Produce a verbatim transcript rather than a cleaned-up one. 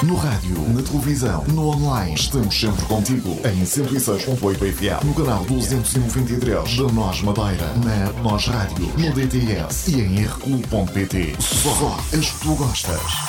No rádio, na televisão, no online. Estamos sempre contigo. Em cento e seis ponto oito F M. No canal duzentos e noventa e três da Nós Madeira. Na Nós Rádio. No D T S. E em r clube ponto pt. Só as que tu gostas.